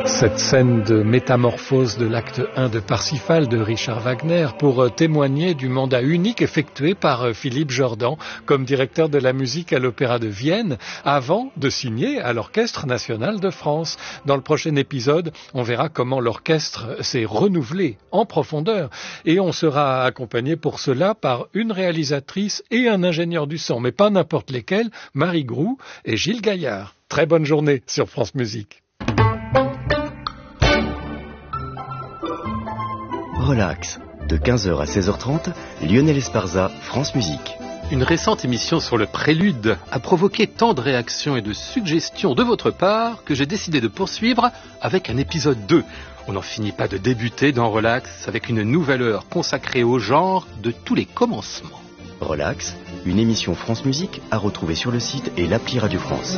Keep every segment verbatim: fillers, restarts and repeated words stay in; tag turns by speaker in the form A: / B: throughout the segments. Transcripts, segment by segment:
A: Cette scène de métamorphose de l'acte un de Parsifal de Richard Wagner pour témoigner du mandat unique effectué par Philippe Jordan comme directeur de la musique à l'Opéra de Vienne avant de signer à l'Orchestre national de France. Dans le prochain épisode, on verra comment l'orchestre s'est renouvelé en profondeur et on sera accompagné pour cela par une réalisatrice et un ingénieur du son, mais pas n'importe lesquels, Marie Groux et Gilles Gaillard. Très bonne journée sur France Musique.
B: Relax, de quinze heures à seize heures trente, Lionel Esparza, France Musique.
C: Une récente émission sur le prélude a provoqué tant de réactions et de suggestions de votre part que j'ai décidé de poursuivre avec un épisode deux. On n'en finit pas de débuter dans Relax avec une nouvelle heure consacrée au genre de tous les commencements.
B: Relax, une émission France Musique à retrouver sur le site et l'appli Radio France.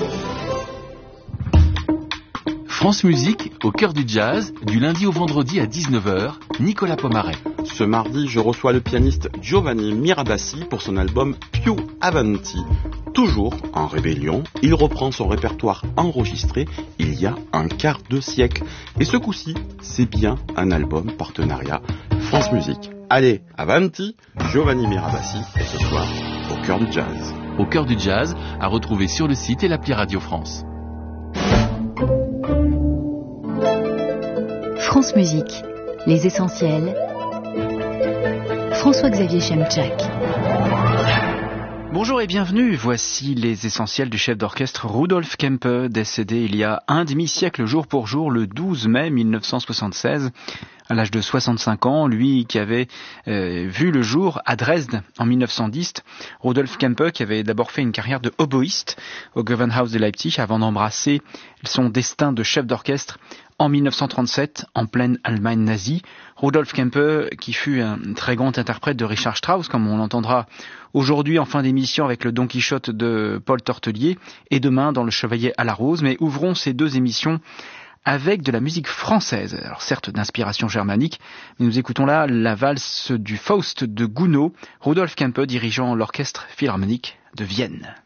D: France Musique, au cœur du jazz, du lundi au vendredi à dix-neuf heures, Nicolas Pomaret.
E: Ce mardi, je reçois le pianiste Giovanni Mirabassi pour son album Più Avanti. Toujours en rébellion, il reprend son répertoire enregistré il y a un quart de siècle. Et ce coup-ci, c'est bien un album partenariat France Musique. Allez, Avanti, Giovanni Mirabassi, et ce soir, au cœur du jazz.
D: Au cœur du jazz, à retrouver sur le site et l'appli Radio France.
F: France Musique, les essentiels. François-Xavier Chemchak.
G: Bonjour et bienvenue, voici les essentiels du chef d'orchestre Rudolf Kempe, décédé il y a un demi-siècle jour pour jour, le douze mai mille neuf cent soixante-seize. À l'âge de soixante-cinq ans, lui qui avait euh, vu le jour à Dresde en mille neuf cent dix, Rudolf Kempe qui avait d'abord fait une carrière de oboïste au Gewandhaus de Leipzig avant d'embrasser son destin de chef d'orchestre en mille neuf cent trente-sept, en pleine Allemagne nazie. Rudolf Kempe qui fut un très grand interprète de Richard Strauss, comme on l'entendra aujourd'hui en fin d'émission avec le Don Quichotte de Paul Tortelier et demain dans le Chevalier à la Rose, mais ouvrons ces deux émissions avec de la musique française, alors certes d'inspiration germanique, mais nous écoutons là la valse du Faust de Gounod, Rudolf Kempe dirigeant l'orchestre philharmonique de Vienne.